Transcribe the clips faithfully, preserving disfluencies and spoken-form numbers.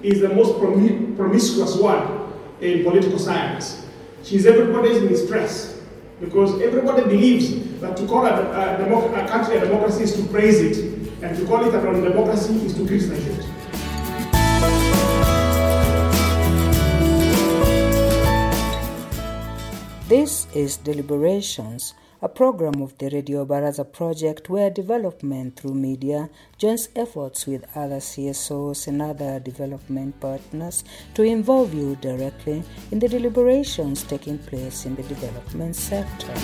is the most promi- promiscuous word in political science. She's everybody's mistress, because everybody believes that to call a, a, democ- a country a democracy is to praise it, and to call it a non-democracy is to criticize it. This is Deliberations, a program of the Radio Baraza project where development through media joins efforts with other C S Os and other development partners to involve you directly in the deliberations taking place in the development sector.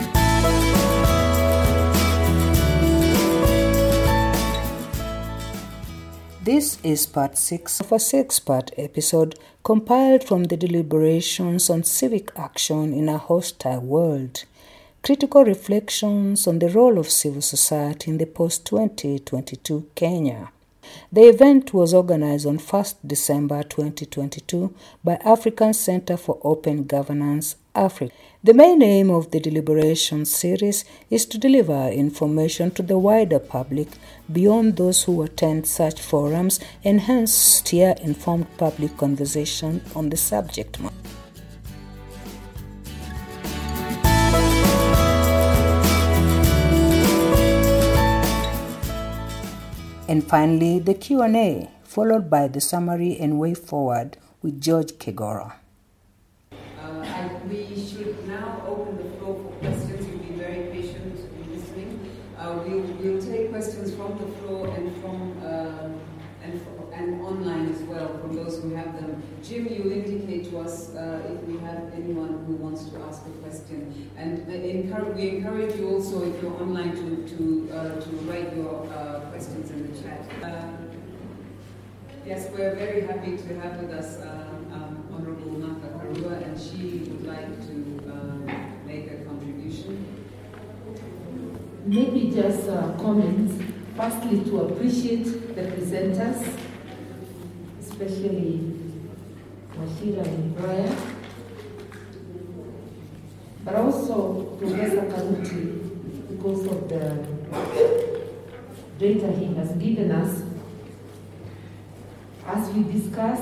This is part six of a six-part episode compiled from the deliberations on civic action in a hostile world. Critical reflections on the role of civil society in the post-twenty twenty-two Kenya. The event was organized on first December twenty twenty-two by African Center for Open Governance, Africa. The main aim of the deliberation series is to deliver information to the wider public beyond those who attend such forums and hence steer informed public conversation on the subject matter. And finally, the Q and A, followed by the summary and way forward with George Kegora. Uh, I, we should now open the floor for questions. You'll be very patient in listening. Uh, we'll, we'll take questions from the floor and from uh, and, and online as well from those who have them. Jim, you'll indicate to us uh, if we have anyone who wants to ask a question. And uh, encourage, we encourage you also, if you're online, to to uh, to write your uh, questions in the chat. Uh, yes, we're very happy to have with us uh, um, Honorable Martha Karua, and she would like to uh, make a contribution. Maybe just uh, comments. Firstly, to appreciate the presenters, especially Mashira and Brian, but also Professor Karuti, because of the data he has given us. As we discuss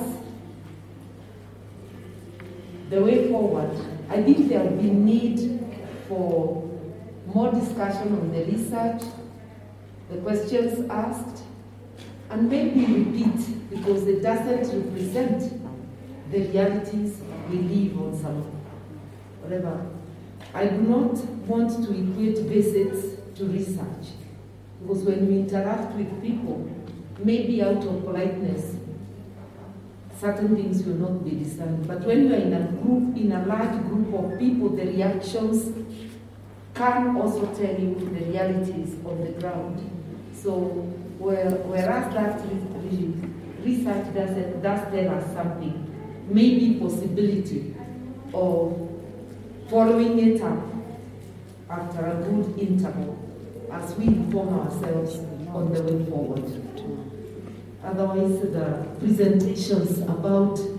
the way forward, I think there will be need for more discussion on the research, the questions asked, and maybe repeat, because it doesn't represent the realities we live on some whatever. I do not want to equate visits to research, because when we interact with people, maybe out of politeness, certain things will not be discerned. But when you are in a group, in a large group of people, the reactions can also tell you the realities on the ground. So, whereas that research does, does tell us something, maybe possibility of following it up after a good interval as we inform ourselves on the way forward. Otherwise, the presentations about